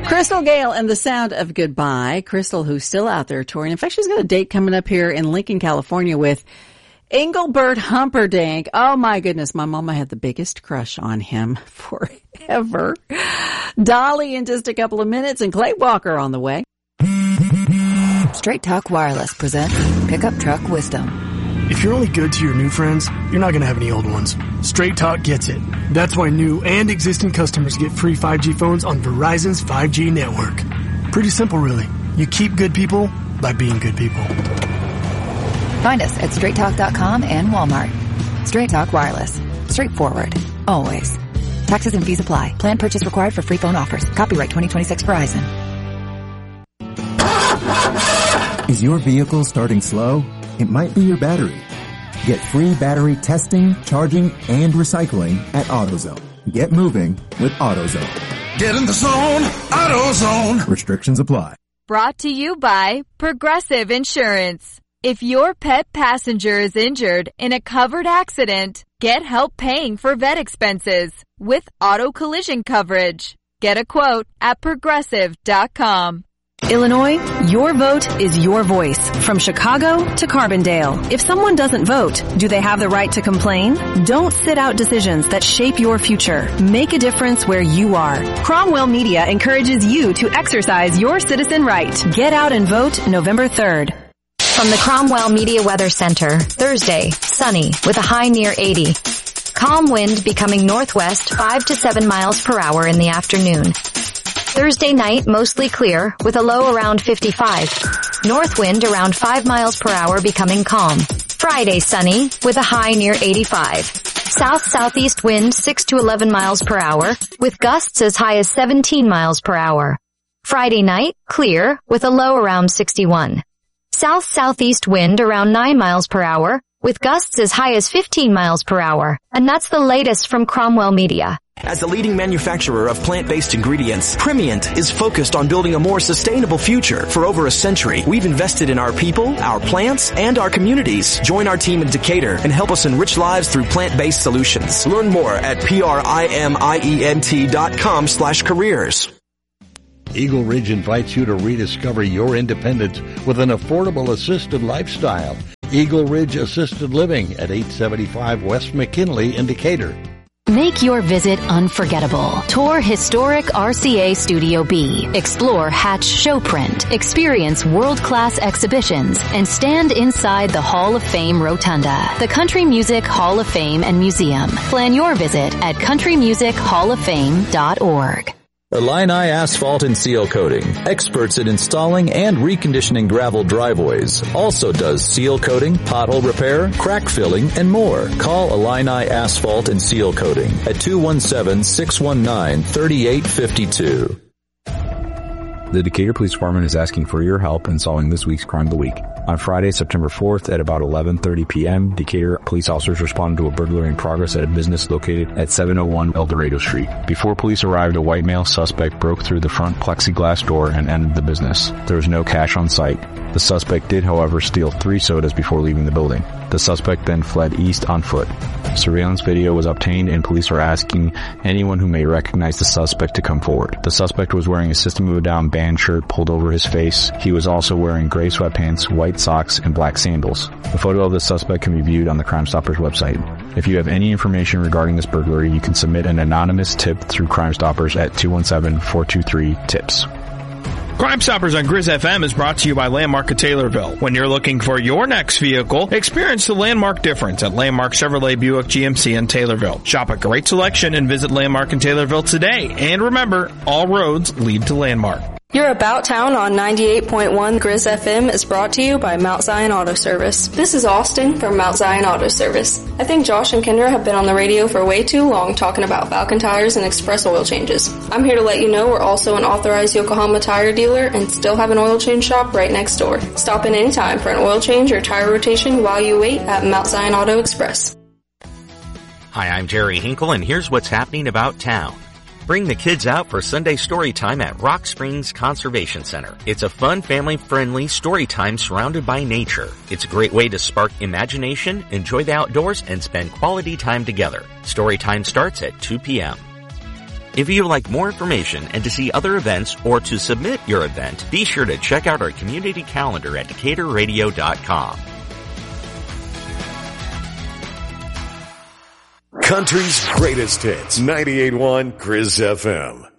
Crystal Gale and the Sound of Goodbye. Crystal, who's still out there touring. In fact, she's got a date coming up here in Lincoln, California with Engelbert Humperdinck. Oh my goodness, my mama had the biggest crush on him forever. Dolly in just a couple of minutes and Clay Walker on the way. Straight Talk Wireless presents Pickup Truck Wisdom. If you're only good to your new friends, you're not going to have any old ones. Straight Talk gets it. That's why new and existing customers get free 5G phones on Verizon's 5G network. Pretty simple, really. You keep good people by being good people. Find us at straighttalk.com and Walmart. Straight Talk Wireless. Straightforward. Always. Taxes and fees apply. Plan purchase required for free phone offers. Copyright 2026 Verizon. Is your vehicle starting slow? It might be your battery. Get free battery testing, charging, and recycling at AutoZone. Get moving with AutoZone. Get in the zone, AutoZone. Restrictions apply. Brought to you by Progressive Insurance. If your pet passenger is injured in a covered accident, get help paying for vet expenses with auto collision coverage. Get a quote at Progressive.com. Illinois, your vote is your voice. From Chicago to Carbondale. If someone doesn't vote, do they have the right to complain? Don't sit out decisions that shape your future. Make a difference where you are. Cromwell Media encourages you to exercise your citizen right. Get out and vote November 3rd. From the Cromwell Media Weather Center, Thursday, sunny with a high near 80. Calm wind becoming northwest 5 to 7 miles per hour in the afternoon. Thursday night, mostly clear, with a low around 55. North wind around 5 miles per hour becoming calm. Friday, sunny, with a high near 85. South-southeast wind 6 to 11 miles per hour, with gusts as high as 17 miles per hour. Friday night, clear, with a low around 61. South-southeast wind around 9 miles per hour, with gusts as high as 15 miles per hour. And that's the latest from Cromwell Media. As the leading manufacturer of plant-based ingredients, Primient is focused on building a more sustainable future. For over a century, we've invested in our people, our plants, and our communities. Join our team in Decatur and help us enrich lives through plant-based solutions. Learn more at primient.com/careers. Eagle Ridge invites you to rediscover your independence with an affordable assisted lifestyle. Eagle Ridge Assisted Living at 875 West McKinley in Decatur. Make your visit unforgettable. Tour historic RCA Studio B. Explore Hatch Showprint. Experience world-class exhibitions and stand inside the Hall of Fame Rotunda, the Country Music Hall of Fame and Museum. Plan your visit at countrymusichofoffame.org. Illini Asphalt and Seal Coating, experts in installing and reconditioning gravel driveways. Also does seal coating, pothole repair, crack filling, and more. Call Illini Asphalt and Seal Coating at 217-619-3852. The Decatur Police Department is asking for your help in solving this week's Crime of the Week. On Friday, September 4th at about 11:30 p.m., Decatur police officers responded to a burglary in progress at a business located at 701 El Dorado Street. Before police arrived, a white male suspect broke through the front plexiglass door and entered the business. There was no cash on site. The suspect did, however, steal 3 sodas before leaving the building. The suspect then fled east on foot. Surveillance video was obtained and police are asking anyone who may recognize the suspect to come forward. The suspect was wearing a System of a Down band shirt pulled over his face. He was also wearing gray sweatpants, white socks, and black sandals. A photo of the suspect can be viewed on the Crime Stoppers website. If you have any information regarding this burglary, you can submit an anonymous tip through Crime Stoppers at 217-423-TIPS. Crime Stoppers on Grizz FM is brought to you by Landmark of Taylorville. When you're looking for your next vehicle, experience the Landmark difference at Landmark Chevrolet Buick GMC in Taylorville. Shop a great selection and visit Landmark in Taylorville today. And remember, all roads lead to Landmark. Your About Town on 98.1 Grizz FM is brought to you by Mount Zion Auto Service. This is Austin from Mount Zion Auto Service. I think Josh and Kendra have been on the radio for way too long talking about Falcon tires and express oil changes. I'm here to let you know we're also an authorized Yokohama tire dealer and still have an oil change shop right next door. Stop in anytime for an oil change or tire rotation while you wait at Mount Zion Auto Express. Hi, I'm Jerry Hinkle, and here's what's happening about town. Bring the kids out for Sunday story time at Rock Springs Conservation Center. It's a fun, family-friendly story time surrounded by nature. It's a great way to spark imagination, enjoy the outdoors, and spend quality time together. Story time starts at 2 p.m. If you'd like more information and to see other events or to submit your event, be sure to check out our community calendar at DecaturRadio.com. Country's greatest hits, 98.1 Grizz FM.